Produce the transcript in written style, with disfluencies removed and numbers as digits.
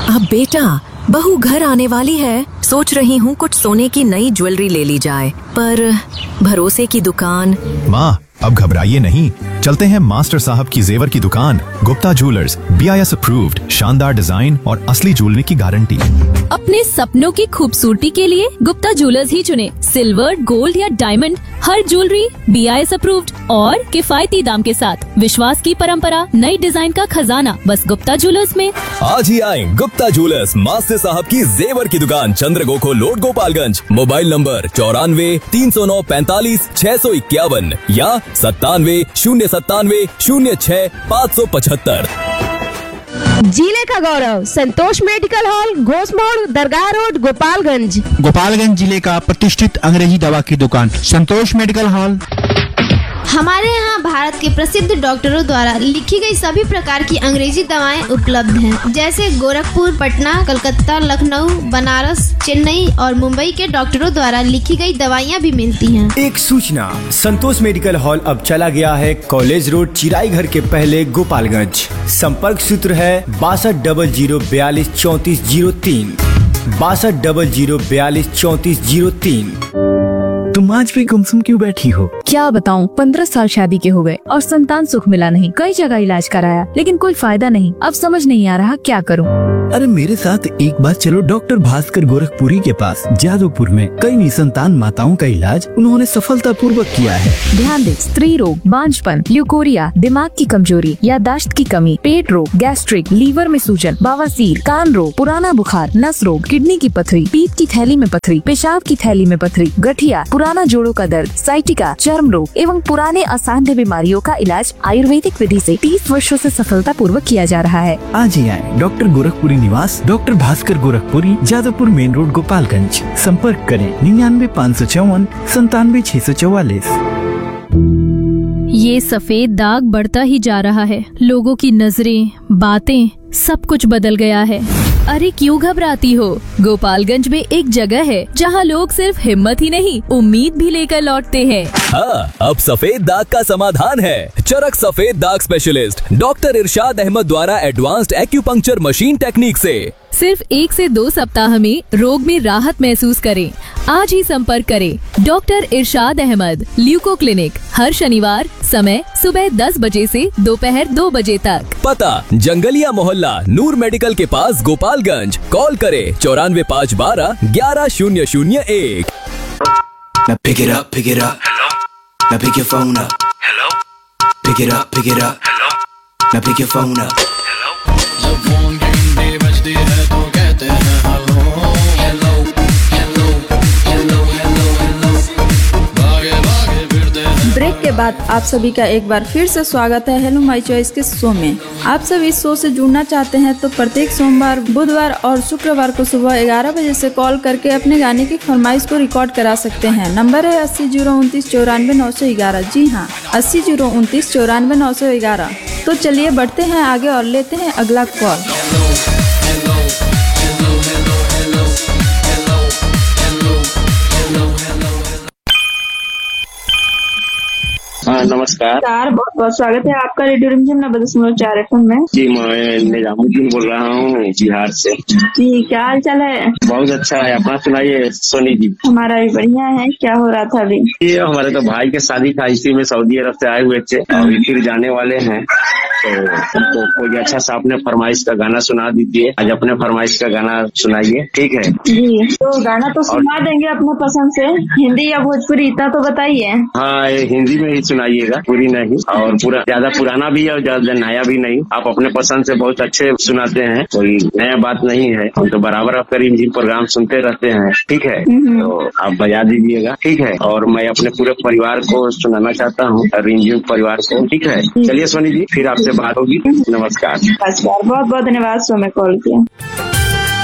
अब बेटा, बहू घर आने वाली है, सोच रही हूँ कुछ सोने की नई ज्वेलरी ले ली जाए, पर भरोसे की दुकान। माँ, अब घबराइए नहीं, चलते हैं मास्टर साहब की जेवर की दुकान, गुप्ता ज्वेलर्स, BIS अप्रूव्ड, शानदार डिजाइन और असली ज्वेलरी की गारंटी। अपने सपनों की खूबसूरती के लिए गुप्ता ज्वेलर्स ही चुने। सिल्वर, गोल्ड या डायमंड, हर ज्वेलरी BIS अप्रूव्ड और किफायती दाम के साथ। विश्वास की परंपरा, नई डिजाइन का खजाना, बस गुप्ता ज्वेलर्स में। आज ही आए गुप्ता ज्वेलर्स, मास्टर साहब की जेवर की दुकान, चंद्रगोखो रोड, गोपालगंज। मोबाइल नंबर 94 309 45 651 या 97 097 06 575। जिले का गौरव, संतोष मेडिकल हॉल, घोष मोड़, दरगाह रोड, गोपालगंज। गोपालगंज जिले का प्रतिष्ठित अंग्रेजी दवा की दुकान, संतोष मेडिकल हॉल। हमारे यहाँ भारत के प्रसिद्ध डॉक्टरों द्वारा लिखी गई सभी प्रकार की अंग्रेजी दवाएं उपलब्ध हैं, जैसे गोरखपुर, पटना, कलकत्ता, लखनऊ, बनारस, चेन्नई और मुंबई के डॉक्टरों द्वारा लिखी गई दवाइयाँ भी मिलती हैं। एक सूचना, संतोष मेडिकल हॉल अब चला गया है कॉलेज रोड, चिराई घर के पहले, गोपालगंज। संपर्क सूत्र है 6200 42 34 03, 6200 42 34 03। तुम आज भी गुमसुम क्यों बैठी हो? क्या बताऊं, 15 साल शादी के हो गए और संतान सुख मिला नहीं। कई जगह इलाज कराया लेकिन कोई फायदा नहीं। अब समझ नहीं आ रहा क्या करूं। अरे मेरे साथ एक बार चलो डॉक्टर भास्कर गोरखपुरी के पास। जादवपुर में कई निसंतान माताओं का इलाज उन्होंने सफलतापूर्वक किया है। ध्यान दे, स्त्री रोग, बांझपन, ल्यूकोरिया, दिमाग की कमजोरी, याददाश्त की कमी, पेट रोग, गैस्ट्रिक, लीवर में सूजन, बवासीर, कान रोग, पुराना बुखार, नस रोग, किडनी की पथरी, पीत की थैली में पथरी, पेशाब की थैली में पथरी, गठिया, पुराना जोड़ों का दर्द, साइटिका, चर्म रोग एवं पुराने असाध्य बीमारियों का इलाज आयुर्वेदिक विधि से 30 वर्षों से सफलतापूर्वक किया जा रहा है। आज ही आए डॉक्टर गोरखपुरी निवास, doctor Bhaskar Gorakhpuri, Jadavpur main road, Gopalganj. संपर्क करें 99 554 97 644। ये सफेद दाग बढ़ता ही जा रहा है। लोगों की नजरें, बातें, सब कुछ बदल गया है। अरे क्यों घबराती हो? गोपालगंज में एक जगह है जहां लोग सिर्फ हिम्मत ही नहीं, उम्मीद भी लेकर लौटते हैं। हाँ, अब सफेद दाग का समाधान है। चरक सफेद दाग स्पेशलिस्ट डॉक्टर इरशाद अहमद द्वारा एडवांस्ड एक्यूपंक्चर मशीन टेक्निक से सिर्फ 1 से 2 सप्ताह में रोग में राहत महसूस करें। आज ही संपर्क करें डॉक्टर इरशाद अहमद, ल्यूको क्लिनिक, हर शनिवार, समय सुबह 10 बजे से दोपहर 2 बजे तक। पता जंगलिया मोहल्ला, नूर मेडिकल के पास, गोपालगंज। कॉल करें 94 512 11001। Now pick it up, pick it up. Hello. Now pick your phone up. Hello. Pick it up, pick it up. Hello. Now pick your phone up. Hello. जब फोन की घंटी बजती है तो कहते हैं hello hello hello hello hello hello, भागे भागे फिरते हैं। ब्रेक के बाद आप सभी का एक बार फिर से स्वागत है हेलो माय चॉइस के शो में। आप सब इस शो से जुड़ना चाहते हैं तो प्रत्येक सोमवार, बुधवार और शुक्रवार को सुबह 11 बजे से कॉल करके अपने गाने की फरमाइश को रिकॉर्ड करा सकते हैं। नंबर है 80 029 94 911। जी हाँ, 80 029 94 911। तो चलिए बढ़ते हैं आगे और लेते हैं अगला कॉल। हाँ नमस्कार। बहुत बहुत स्वागत है आपका रेडियो रिमझिम 90.4 FM में। जी मैं निजामुद्दीन बोल रहा हूँ बिहार से। जी क्या हाल चाल है? बहुत अच्छा है, अपना सुनाइए सोनी जी। हमारा भी बढ़िया है। क्या हो रहा था अभी? ये हमारे तो भाई के शादी था, इसी में सऊदी अरब से आए हुए थे, अभी फिर जाने वाले हैं, तो हमको कोई अच्छा सा अपने फरमाइश का गाना सुना दीजिए। आज अपने फरमाइश का गाना सुनाइए, ठीक है? जी तो गाना तो सुना देंगे अपने पसंद से, हिंदी या भोजपुरी इतना तो बताइए। हाँ हिंदी में ही सुनाइएगा, पूरी नहीं और पूरा ज्यादा पुराना भी है और ज्यादा नया भी नहीं। आप अपने पसंद से बहुत अच्छे सुनाते हैं, कोई नया बात नहीं है। हम तो बराबर आपका रिमझिम प्रोग्राम सुनते रहते हैं, ठीक है? तो आप बजा दीजिएगा, ठीक है? और मैं अपने पूरे परिवार को सुनाना चाहता हूँ, रिमझिम परिवार को, ठीक है? चलिए सोनी जी, फिर आपसे बात होगी। नमस्कार। बहुत बहुत धन्यवाद, सो में कॉल किया।